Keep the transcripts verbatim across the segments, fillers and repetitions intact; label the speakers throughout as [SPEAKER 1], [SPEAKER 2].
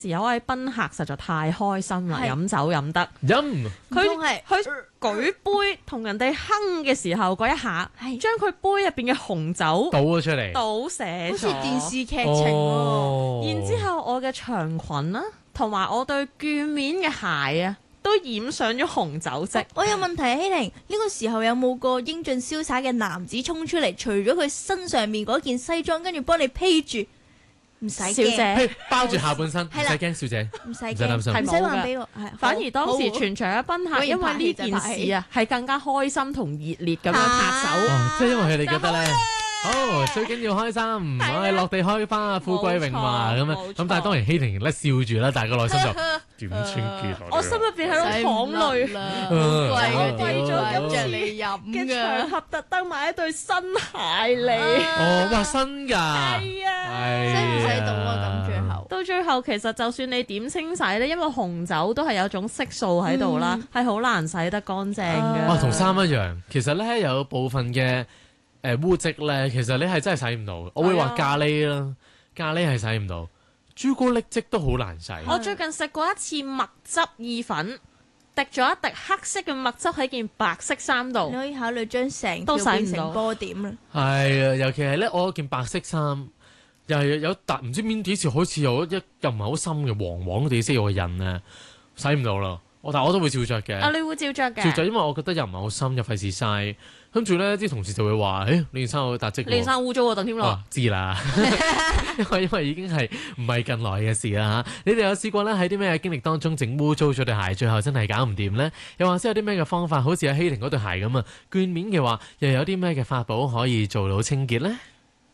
[SPEAKER 1] 有位賓客實在太開心啦，飲酒飲得
[SPEAKER 2] 飲，
[SPEAKER 1] 佢佢舉杯同人哋哼嘅時候嗰一下，將佢杯入邊嘅紅酒
[SPEAKER 2] 倒咗出嚟，
[SPEAKER 1] 倒瀉咗，
[SPEAKER 3] 好似電視劇情喎。
[SPEAKER 2] 哦、
[SPEAKER 1] 然之後我嘅長裙啦，同埋我對絹面嘅鞋啊，都染上咗紅酒漬。
[SPEAKER 3] 我有問題，希玲，呢個時候有冇個英俊瀟灑嘅男子衝出嚟，除咗佢身上面嗰件西裝，跟住幫你披住？唔使驚，
[SPEAKER 1] 小姐
[SPEAKER 2] 包住下半身，唔使驚，小姐
[SPEAKER 3] 唔使
[SPEAKER 2] 唔使擔心，
[SPEAKER 3] 唔使還俾我。
[SPEAKER 1] 反而當時全場嘅賓客，因為呢件事啊，係更加開心同熱烈咁樣拍手。
[SPEAKER 2] 哦，即係因為佢哋覺得咧。好，最緊要開心，唉，落地開花，富貴榮華咁樣。咁但係當然希婷咧笑住啦，但係個內心就點穿結來。
[SPEAKER 1] 我心入邊喺度淌淚，
[SPEAKER 3] 富貴嘅為咗跟住你飲
[SPEAKER 1] 嘅場合，特登買一對新鞋嚟。
[SPEAKER 2] 哦，哇，新㗎！
[SPEAKER 1] 係啊，
[SPEAKER 3] 使唔使到啊？咁最後
[SPEAKER 1] 到最後，其實就算你點清洗咧，因為紅酒都係有種色素喺度啦，係好難洗得乾淨嘅。
[SPEAKER 2] 哇，同衫一樣，其實咧有部分嘅。誒污漬咧，其實你係真係洗唔到。我會話咖喱啦，咖喱係洗唔到，朱古力漬都好難洗。
[SPEAKER 1] 我最近食過一次麥汁意粉，滴咗一滴黑色嘅麥汁喺件白色衫度，
[SPEAKER 3] 你可以考慮將成
[SPEAKER 1] 都洗唔到
[SPEAKER 3] 成波點啦。
[SPEAKER 2] 係啊，尤其係咧，我件白色衫又係有笪唔知邊幾時開始有一又唔係好深嘅黃黃地色嘅印咧，洗唔到啦。我但係我都會照着嘅。
[SPEAKER 1] 啊，你會照着嘅？
[SPEAKER 2] 照着，因為我覺得又唔係好深，又費事曬。跟住咧，啲同事就會話：，誒、欸，你件衫有笪漬喎。
[SPEAKER 1] 你件衫污糟喎，鄧添樂。
[SPEAKER 2] 知啦，因為因為已經係唔係近來嘅事啦嚇。你哋有試過咧喺啲咩經歷當中整污糟咗對鞋，最後真係搞唔掂呢？又或者有啲咩嘅方法，好似阿希婷嗰對鞋咁啊，絹面嘅話，又有啲咩嘅法寶可以做到清潔呢？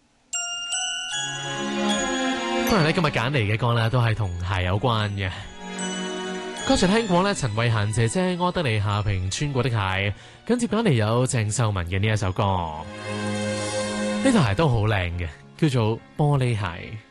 [SPEAKER 2] 當然咧，今日揀嚟嘅歌咧都係同鞋有關嘅。剛才聽過咧，陳慧嫻姐姐柯德莉夏萍穿過的鞋，跟接緊嚟有鄭秀文嘅呢一首歌，呢對鞋都好靚嘅，叫做玻璃鞋。